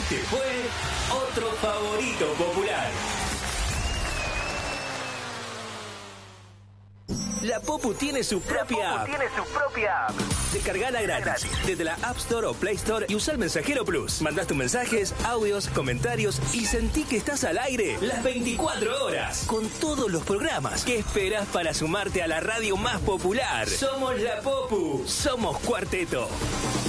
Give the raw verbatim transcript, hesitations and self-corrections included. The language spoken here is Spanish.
Este fue otro favorito popular. La Popu tiene su propia app. tiene su propia app. Descargala gratis desde la App Store o Play Store y usa el Mensajero Plus. Mandás tus mensajes, audios, comentarios y sentí que estás al aire las veinticuatro horas con todos los programas. ¿Qué esperás para sumarte a la radio más popular? Somos la Popu, somos Cuarteto.